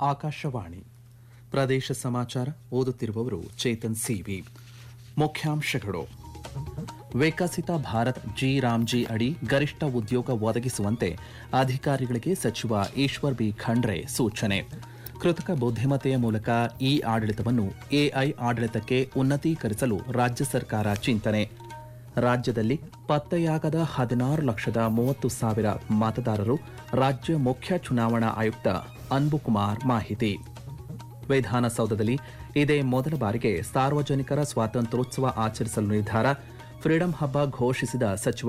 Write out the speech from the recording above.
ಆಕಾಶವಾಣಿ ಪ್ರದೇಶ ಸಮಾಚಾರ ಓದುತ್ತಿರುವವರು ಚೇತನ್ ಸಿವಿ. ಮುಖ್ಯಾಂಶಗಳು: ವಿಕಸಿತ ಭಾರತ್ ಜಿ ಅಡಿ ಗರಿಷ್ಠ ಉದ್ಯೋಗ ಒದಗಿಸುವಂತೆ ಅಧಿಕಾರಿಗಳಿಗೆ ಸಚಿವ ಈಶ್ವರ್ ಬಿ ಖಂಡ್ರೆ ಸೂಚನೆ. ಕೃತಕ ಬುದ್ಧಿಮತ್ತೆಯ ಮೂಲಕ ಇ ಆಡಳಿತವನ್ನು ಎಐ ಆಡಳಿತಕ್ಕೆ ಉನ್ನತೀಕರಿಸಲು ರಾಜ್ಯ ಸರ್ಕಾರ ಚಿಂತನೆ. ರಾಜ್ಯದಲ್ಲಿ ಪತ್ತೆಯಾಗದ 16,30,000 ಮತದಾರರು. ರಾಜ್ಯ ಮುಖ್ಯ ಚುನಾವಣಾ ಆಯುಕ್ತ ಅನ್ಬುಕುಮಾರ್ ಮಾಹಿತಿ. ವಿಧಾನಸೌಧದಲ್ಲಿ ಇದೇ ಮೊದಲ ಬಾರಿಗೆ ಸಾರ್ವಜನಿಕರ ಸ್ವಾತಂತ್ರ್ಯೋತ್ಸವ ಆಚರಿಸಲು ನಿರ್ಧಾರ. ಫ್ರೀಡಂ ಹಬ್ಬ ಘೋಷಿಸಿದ ಸಚಿವ